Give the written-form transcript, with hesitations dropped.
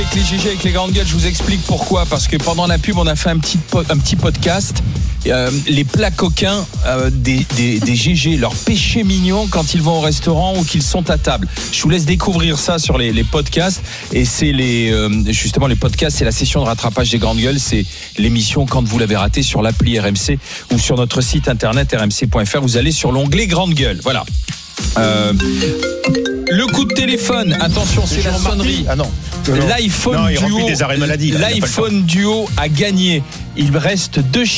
Avec les GG, avec les grandes gueules, je vous explique pourquoi. Parce que pendant la pub, on a fait un petit podcast. Les plats coquins des GG, leurs péchés mignons quand ils vont au restaurant ou qu'ils sont à table. Je vous laisse découvrir ça sur les podcasts. Et c'est justement les podcasts, c'est la session de rattrapage des grandes gueules. C'est l'émission quand vous l'avez raté sur l'appli RMC ou sur notre site internet rmc.fr. Vous allez sur l'onglet grandes gueules. Voilà. Le coup de téléphone, attention, c'est la sonnerie. Ah non. L'iPhone Duo. L'iPhone Duo a gagné. Il reste 2 chiffres.